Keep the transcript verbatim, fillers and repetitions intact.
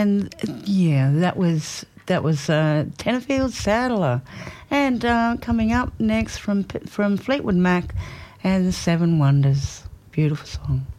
And, yeah, that was that was uh, Tenterfield Saddler. And uh, coming up next from from Fleetwood Mac and the Seven Wonders. Beautiful song.